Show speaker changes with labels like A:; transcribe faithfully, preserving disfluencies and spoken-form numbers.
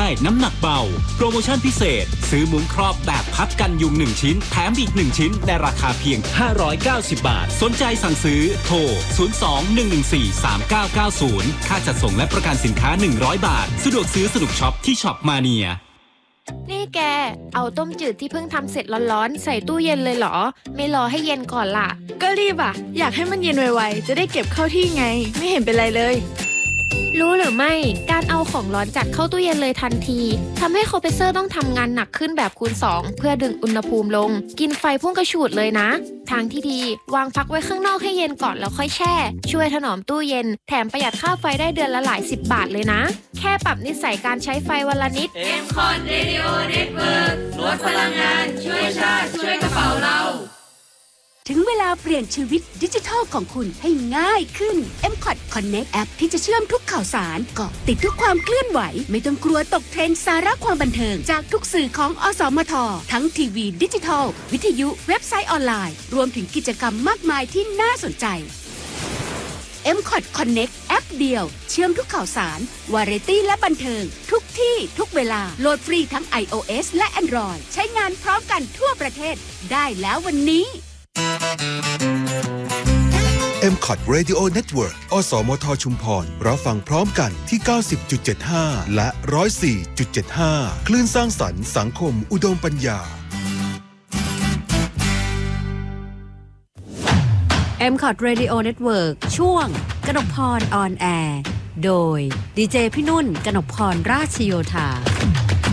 A: น้ำหนักเบาโปรโมชั่นพิเศษซื้อมุ้งครอบแบบพัดกันยุงหนึ่งชิ้นแถมอีกหนึ่งชิ้นในราคาเพียงห้าร้อยเก้าสิบบาทสนใจสั่งซื้อโทรศูนย์ สอง หนึ่ง หนึ่ง สี่ สาม เก้า เก้า ศูนย์ค่าจัดส่งและประกันสินค้าหนึ่งร้อยบาทสะดวกซื้อสนุกช็อปที่ช็อปมาเนีย
B: นี่แกเอาต้มจืดที่เพิ่งทำเสร็จร้อนๆใส่ตู้เย็นเลยเหรอไม่รอให้เย็นก่อนล่ะ
C: ก็รีบอ่ะอยากให้มันเย็นไวๆจะได้เก็บเข้าที่ไงไม่เห็นเป็นไรเลย
B: รู้หรือไม่การเอาของร้อนจัดเข้าตู้เย็นเลยทันทีทำให้คอมเพรสเซอร์ต้องทำงานหนักขึ้นแบบคูณสองเพื่อดึงอุณหภูมิลงกินไฟพุ่งกระฉูดเลยนะทางที่ดีวางพักไว้ข้างนอกให้เย็นก่อนแล้วค่อยแช่ช่วยถนอมตู้เย็นแถมประหยัดค่าไฟได้เดือนละหลายสิบบาทเลยนะแค่ปรับนิสัยการใช้ไฟวันละนิด
D: เอ็ม คอท Radio Network ลดพลังงานช่วยชาติช่วยกระเป๋าเรา
E: ถึงเวลาเปลี่ยนชีวิตดิจิทัลของคุณให้ง่ายขึ้น เอ็ม คอท Connect แอปที่จะเชื่อมทุกข่าวสารเกาะติดทุกความเคลื่อนไหวไม่ต้องกลัวตกเทรนด์สาระความบันเทิงจากทุกสื่อของอสมททั้งทีวีดิจิทัลวิทยุเว็บไซต์ออนไลน์รวมถึงกิจกรรมมากมายที่น่าสนใจ เอ็ม คอท Connect แอปเดียวเชื่อมทุกข่าวสารวาไรตี้และบันเทิงทุกที่ทุกเวลาโหลดฟรีทั้ง iOS และ Android ใช้งานพร้อมกันทั่วประเทศได้แล้ววันนี้
F: เอ็ม คอท Radio Network อสมทชุมพรรับฟังพร้อมกันที่ เก้าสิบจุดเจ็ดห้า และ หนึ่งร้อยสี่จุดเจ็ดห้า คลื่นสร้างสรรค์สังคมอุดมปัญญา
G: เอ็ม คอท Radio Network ช่วงกนกพรออนแอร์โดยดีเจพี่นุ่นกนกพรราชโยธา